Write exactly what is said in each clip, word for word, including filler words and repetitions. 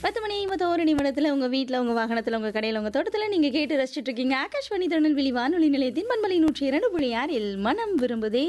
பத்து மணி ஐம்பத்தோரு நிமிடத்தில் உங்கள் வீட்டில், உங்கள் வாகனத்தில், உங்கள் கடையில், உங்கள் தோட்டத்தில் நீங்கள் கேட்டு ரசிச்சுட்டு இருக்கீங்க. ஆகாஷ்வாணி திருநெல்வேலி வானொலி நிலையத்தின் பண்பலை நூற்றி இரண்டு புள்ளி ஆறில் மனம் விரும்புதே.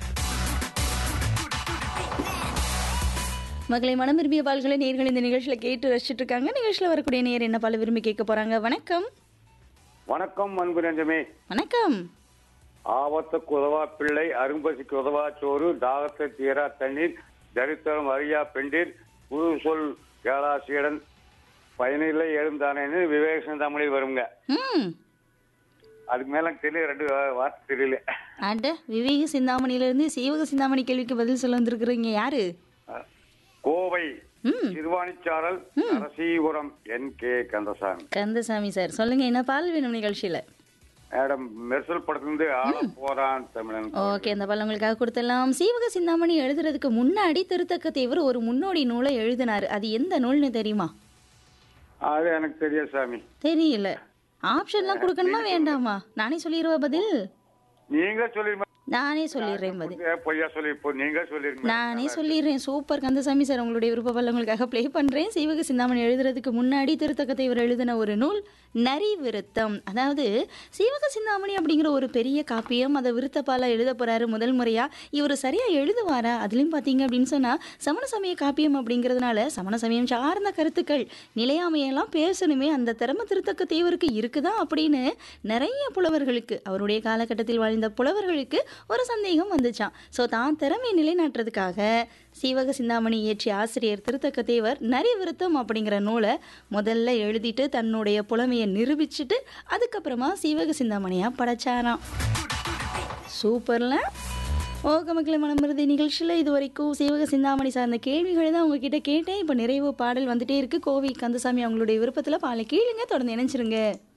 மக்களை மனம் விரும்பிய பால்களை நேர்கள் இந்த நிகழ்ச்சியில் கேட்டு ரசிச்சுட்டு இருக்காங்க. நிகழ்ச்சியில் வரக்கூடிய நேர் என்ன பால் விரும்பி கேட்க போறாங்க? வணக்கம். வணக்கம் அன்பு நெஞ்சமே. வணக்கம். ஆபத்துக்கு உதவா பிள்ளை, அரும்பசிக்கு உதவா சோறு, தாகத்தை தீரா தண்ணீர், தரித்திரம் அறியா பெண்டீர், புது சொல் ஏழாசியடன், பயனில்லை எழுந்தானேன்னு விவேக சிந்தாமணியில் வருங்க. ம் அதுக்கு மேல தெரியல, ரெண்டு வார்த்தை தெரியல. அட, விவேக சிந்தாமணியிலிருந்து சீவக சிந்தாமணி கேள்விக்கு பதில் சொல்ல வந்திருக்கிறீங்க. யாரு? கோவை ம் திருவாணிச்சாரல் Narasipuram N K Kandasamy. Kandasamy sir, சொல்லுங்க என்ன பால் வேணும் நிகழ்ச்சியில? மேடம், மெர்சல் படத்திலிருந்து ஆள போறான் தமிழன். ஓகே, அந்த பால் உங்களுக்காக கொடுத்துடலாம். சீவக சிந்தாமணி எழுதுறதுக்கு முன்னாடி திருத்தக்க தேவர் ஒரு முன்னோடி நூலை எழுதினாரு. அது எந்த நூல்னு தெரியுமா? அது எனக்கு தெரியாது சாமி. தெரியல. ஆப்ஷன்லாம் கொடுக்கணுமா வேண்டாமா? நானே சொல்லிடுவா பதில். நீங்க சொல்லி நானே சொல்லிடுறேன் பதில். பொய்யா சொல்லி நீங்க சொல்லிருங்க. நானே சொல்லிடுறேன். சூப்பர் கந்தசாமி சார், உங்களுடைய விருப்பப்பல்ல உங்களுக்காக ப்ளே பண்ணுறேன். சீவக சிந்தாமணி எழுதுறதுக்கு முன்னாடி திருத்தக்கத்தை இவர் எழுதின ஒரு நூல் நரி விருத்தம். அதாவது சீவக சிந்தாமணி அப்படிங்கிற ஒரு பெரிய காப்பியம், அதை விருத்தப்பால எழுத போகிறாரு முதல் முறையாக. இவர் சரியாக எழுதுவாரா? அதுலேயும் பார்த்தீங்க அப்படின்னு சொன்னால் சமண சமய காப்பியம் அப்படிங்கிறதுனால சமண சமயம் சார்ந்த கருத்துக்கள் நிலையாமையெல்லாம் பேசணுமே, அந்த திறமை திருத்தக்க தேவருக்கு இருக்குதா அப்படின்னு நிறைய புலவர்களுக்கு, அவருடைய காலகட்டத்தில் வாழ்ந்த புலவர்களுக்கு ஒரு சந்தேகம் வந்துச்சான். ஸோ தான் திறமையை நிலைநாட்டுறதுக்காக சீவக சிந்தாமணி இயற்றிய ஆசிரியர் திருத்தக்க தேவர் நரி விருத்தம் அப்படிங்கிற நூலை முதல்ல எழுதிட்டு தன்னுடைய புலமையை நிரூபிச்சுட்டு அதுக்கப்புறமா சீவக சிந்தாமணியாக படைச்சாராம். சூப்பர்ல. ஓக மக்களை மனமிருதி நிகழ்ச்சியில் இது வரைக்கும் சீவக சிந்தாமணி சார்ந்த கேள்விகளை தான் உங்ககிட்ட கேட்டேன். இப்போ நிறைவு பாடல் வந்துட்டே இருக்கு. கோவை கந்தசாமி அவங்களுடைய விருப்பத்தில் பாலை கீழுங்க, தொடர்ந்து இணைச்சிருங்க.